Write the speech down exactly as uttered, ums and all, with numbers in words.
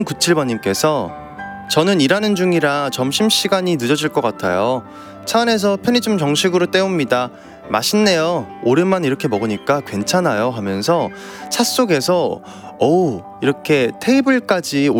구칠 번님께서 저는 일하는 중이라 점심시간이 늦어질 것 같아요. 차 안에서 편의점 정식으로 때웁니다. 맛있네요. 오랜만에 이렇게 먹으니까 괜찮아요 하면서 차 속에서 어우 이렇게 테이블까지